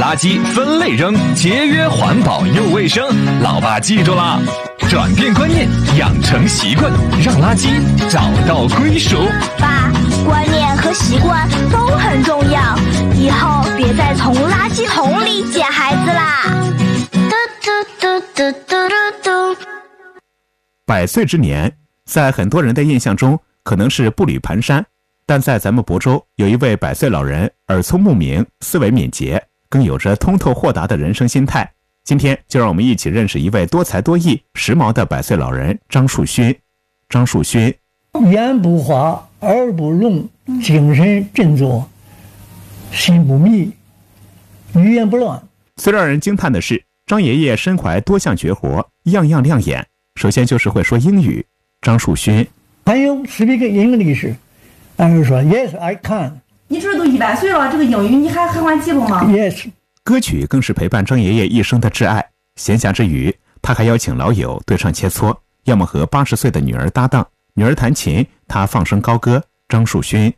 垃圾分类扔，节约环保又卫生。老爸记住了，转变观念，养成习惯，让垃圾找到归属。 爸，观念和习惯都很重要，以后别再从垃圾桶里捡孩子啦。嘟嘟嘟嘟嘟嘟嘟。 100岁之年，在很多人的印象中可能是步履蹒跚，但在咱们亳州有一位100岁老人，耳聪目明，思维敏捷，更有着通透豁达的人生心态。今天就让我们一起认识一位多才多艺、时髦的100岁老人张树勋。张树勋， 眼不花，耳不聋，精神振作，心不迷，语言不乱。 最让人惊叹的是，张爷爷身怀多项绝活，样样亮眼。首先就是会说英语。张树勋还有 speak English， 然后说 Yes I can。 你这都100岁了，这个英语你还换记录吗？ Yes。 歌曲更是陪伴张爷爷一生的挚爱。闲暇之余，他还邀请老友对唱切磋，要么和80岁的女儿搭档，女儿弹琴，他放声高歌。张树勋，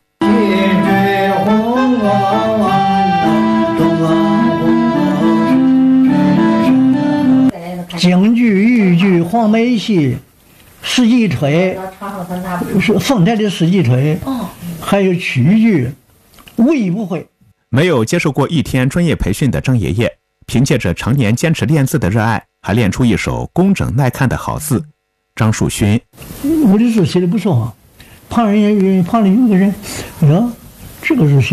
京剧、豫剧、黄梅戏、四季吹，是凤台的四季吹，还有曲剧，无一不会。 没有接受过1天专业培训的张爷爷，凭借着常年坚持练字的热爱，还练出一手工整耐看的好字。张树勋， 我的字写的不错，旁里有个人，呀，这个字写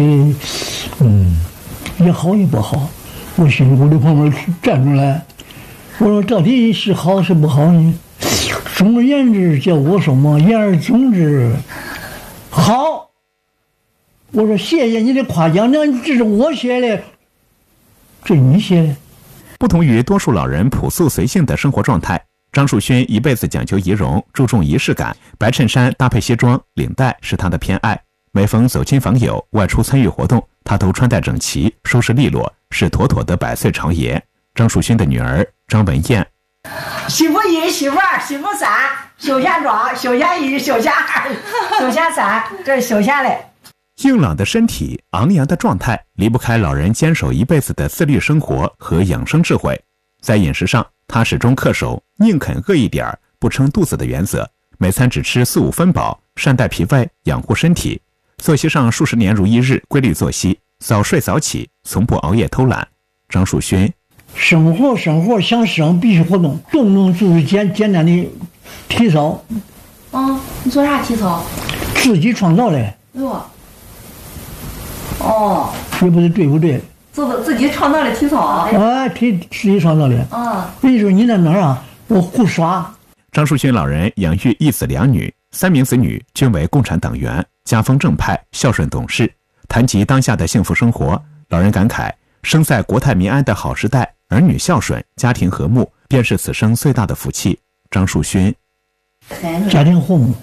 也好也不好。我心里我在旁边站出来，我说到底是好是不好呢？总而言之，叫我说嘛，言而总之，好。我说谢谢你的夸奖，那这是我写的，这是你写的。 不同于多数老人朴素随性的生活状态，张树勋一辈子讲究仪容，注重仪式感，白衬衫搭配西装，领带是他的偏爱。每逢走亲访友、外出参与活动，他都穿戴整齐，收拾利落，是妥妥的100岁朝爷。张树勋的女儿张文艳， 媳妇1、媳妇2、媳妇3，休闲装、休闲1、休闲2、休闲3，这是休闲的。 硬朗的身体，昂扬的状态，离不开老人坚守一辈子的自律生活和养生智慧。在饮食上，他始终恪守宁肯饿一点不撑肚子的原则，每餐只吃4、5分饱，善待脾胃，养护身体。作息上数十年如一日，规律作息，早睡早起，从不熬夜偷懒。张树勋， 生活想生必须活动，动就是简单的体操。 你做啥体操？ 自己创造的。也不是对不对？ 自己创造的体操啊！ 自己创造的。你说你那哪儿啊？我胡耍。 张树勋老人养育1子2女，3名子女均为共产党员，家风正派，孝顺懂事。谈及当下的幸福生活，老人感慨：生在国泰民安的好时代，儿女孝顺，家庭和睦，便是此生最大的福气。张树勋， 家庭和睦，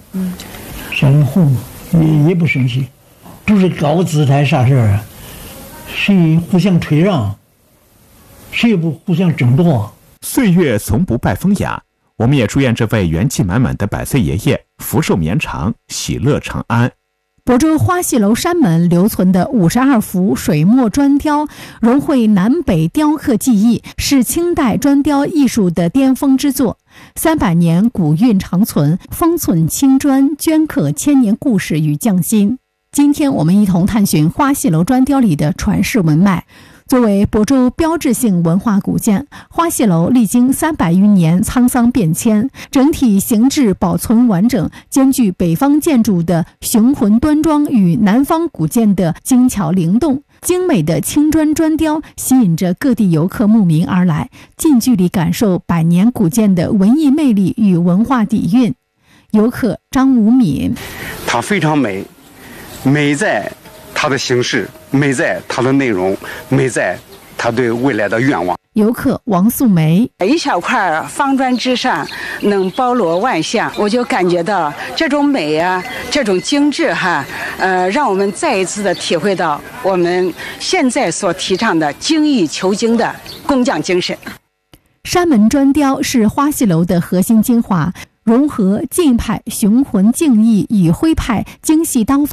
也不生气。都是高姿态，啥事儿？谁互相退让，谁也不互相争夺。 岁月从不败风雅，我们也祝愿这位元气满满的100岁爷爷福寿绵长，喜乐长安。 亳州花戏楼山门留存的52幅水墨砖雕，融汇南北雕刻技艺，是清代砖雕艺术的巅峰之作。300年古韵长存，封存青砖，镌刻千年故事与匠心。今天我们一同探寻花戏楼砖雕里的传世文脉。作为亳州标志性文化古建，花戏楼历经300余年沧桑变迁，整体形制保存完整，兼具北方建筑的雄浑端庄与南方古建的精巧灵动。精美的青砖砖雕吸引着各地游客慕名而来，近距离感受100年古建的文艺魅力与文化底蕴。游客张武敏， 它非常美，美在它的形式，美在它的内容，美在它对未来的愿望。 游客王素梅， 一小块方砖之上能包罗万象，我就感觉到这种美啊，这种精致让我们再一次的体会到我们现在所提倡的精益求精的工匠精神。 山门砖雕是花戏楼的核心精华，融合晋派雄浑静逸与徽派精细刀法。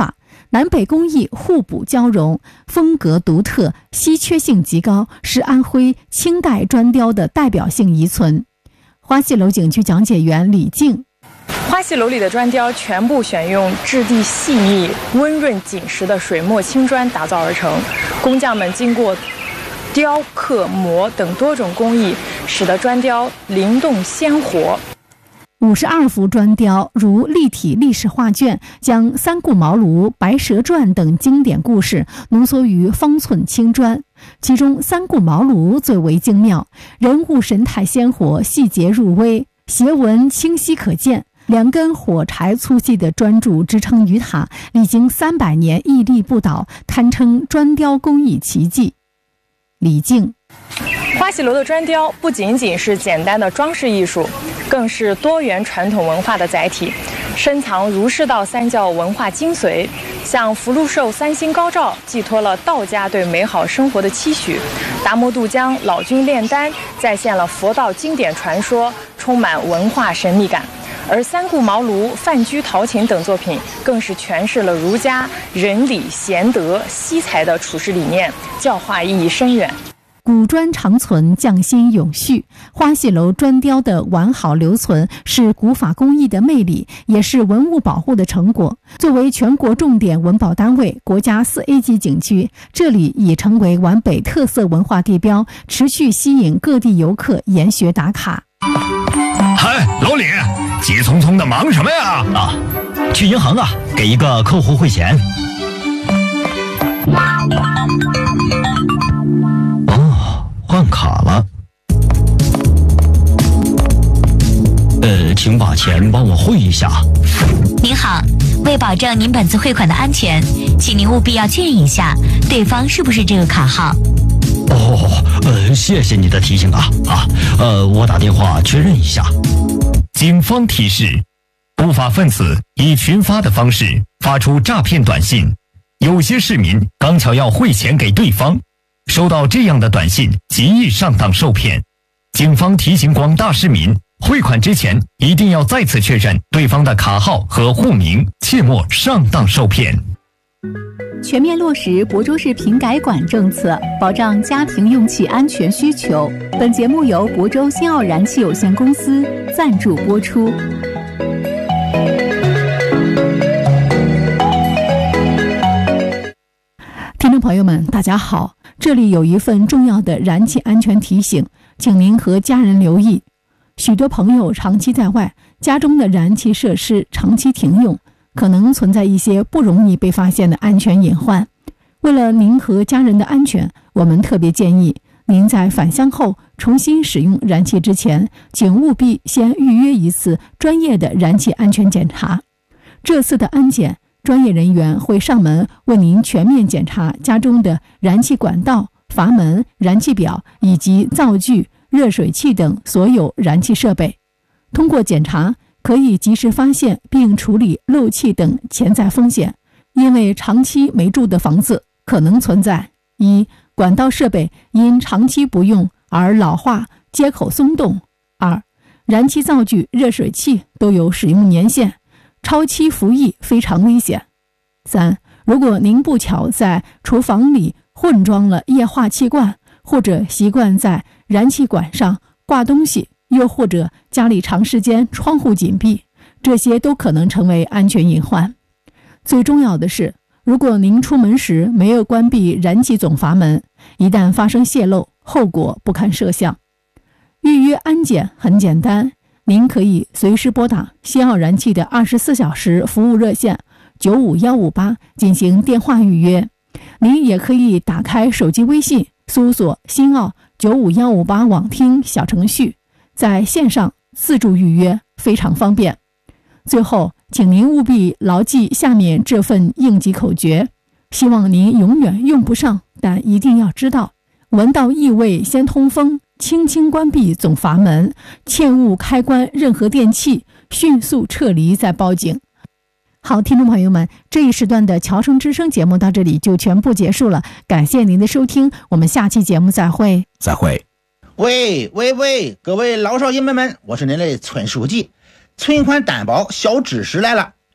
南北工艺互补交融，风格独特，稀缺性极高，是安徽清代砖雕的代表性遗存。花戏楼景区讲解员李静： 花戏楼里的砖雕全部选用质地细腻、温润紧实的水墨青砖打造而成，工匠们经过雕刻、磨等多种工艺，使得砖雕灵动鲜活。 52幅砖雕如立体历史画卷，将三顾茅庐、白蛇传等经典故事浓缩于方寸青砖。其中三顾茅庐最为精妙，人物神态鲜活，细节入微，檄文清晰可见。2根火柴粗细的砖柱支撑于塔，历经300年屹立不倒，堪称砖雕工艺奇迹。李静： 花戏楼的砖雕不仅仅是简单的装饰艺术，更是多元传统文化的载体，深藏儒释道三教文化精髓，像福禄寿3星高照，寄托了道家对美好生活的期许；达摩渡江、老君炼丹，再现了佛道经典传说，充满文化神秘感。而三顾茅庐、范雎陶琴等作品，更是诠释了儒家仁礼贤德惜才的处事理念，教化意义深远。 古砖长存，匠心永续。花戏楼砖雕的完好留存是古法工艺的魅力，也是文物保护的成果。作为全国重点文保单位、国家4A 级景区，这里已成为皖北特色文化地标，持续吸引各地游客研学打卡。 嗨，老李，急匆匆的忙什么呀？ 啊，去银行啊，给一个客户汇钱。换卡了。请把钱帮我汇一下。 您好，为保证您本次汇款的安全，请您务必要确认一下对方是不是这个卡号。 谢谢你的提醒啊！我打电话确认一下。 警方提示：不法分子以群发的方式发出诈骗短信，有些市民刚巧要汇钱给对方，收到这样的短信极易上当受骗。警方提醒广大市民，汇款之前一定要再次确认对方的卡号和户名，切莫上当受骗。 全面落实亳州市品改管政策，保障家庭用气安全需求。本节目由亳州新奥燃气有限公司赞助播出。 听众朋友们，大家好，这里有一份重要的燃气安全提醒，请您和家人留意。许多朋友长期在外，家中的燃气设施长期停用，可能存在一些不容易被发现的安全隐患。为了您和家人的安全，我们特别建议您在返乡后重新使用燃气之前，请务必先预约一次专业的燃气安全检查。这次的安检，专业人员会上门为您全面检查家中的燃气管道、阀门、燃气表以及灶具、热水器等所有燃气设备。通过检查，可以及时发现并处理漏气等潜在风险，因为长期没住的房子可能存在：一、管道设备因长期不用而老化、接口松动；二、燃气灶具、热水器都有使用年限，超期服役非常危险；三、如果您不巧在厨房里混装了液化气罐，或者习惯在燃气管上挂东西，又或者家里长时间窗户紧闭，这些都可能成为安全隐患。最重要的是，如果您出门时没有关闭燃气总阀门，一旦发生泄漏，后果不堪设想。预约安检很简单，您可以随时拨打新奥燃气的24小时服务热线95158进行电话预约。您也可以打开手机微信，搜索新奥95158网听小程序，在线上自助预约，非常方便。最后，请您务必牢记下面这份应急口诀，希望您永远用不上，但一定要知道：闻到异味先通风，轻轻关闭总阀门，切勿开关任何电器，迅速撤离再报警。好，听众朋友们，这一时段的侨生之声节目到这里就全部结束了，感谢您的收听，我们下期节目再会。 再会。 喂，各位老少爷们，我是您的村书记，存款担保小知识来了。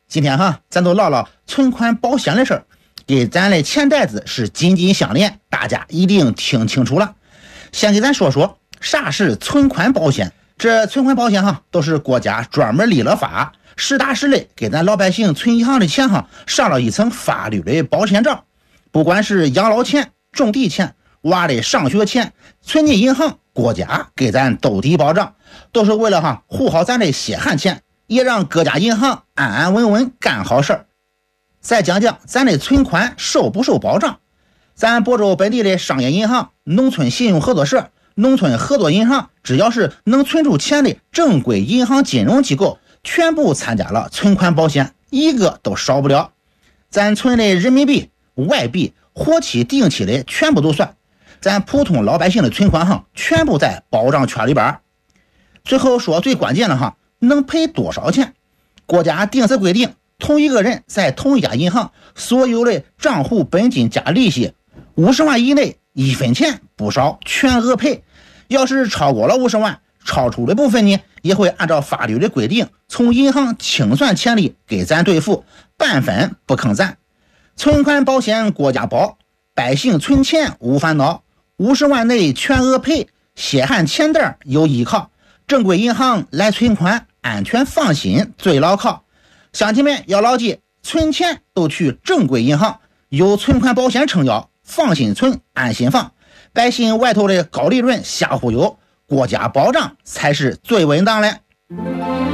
今天咱都唠唠存款保险的事儿，给咱的钱袋子是紧紧相连，大家一定听清楚了。先给咱说说啥是存款保险。这存款保险都是国家专门立了法，实打实的给咱老百姓存银行的钱上了一层法律的保险罩。不管是养老钱、种地钱、娃的上学钱，存进银行，国家给咱兜底保障，都是为了护好咱的血汗钱，也让各家银行安安稳稳干好事儿。再讲讲咱的存款受不受保障。咱亳州本地的商业银行、农村信用合作社、农村合作银行，只要是能存出钱的正规银行金融机构，全部参加了存款保险，一个都少不了。咱存的人民币、外币、活期、定期的全部都算，咱普通老百姓的存款全部在保障圈里边。最后说最关键的能赔多少钱？国家定死规定，同一个人在同一家银行所有的账户本金加利息50万以内1分钱不少，全额赔。要是超过了50万，超出的部分呢，也会按照法律的规定从银行清算钱利给咱兑付，半分不坑咱。存款保险国家保，百姓存钱无烦恼，50万内全额赔，血汗钱袋有依靠，正规银行来存款，安全放心最牢靠。乡亲们要牢记，存钱都去正规银行，有存款保险撑腰，放心存，安心放。百姓外头的高利润瞎忽悠，国家保障才是最稳当的。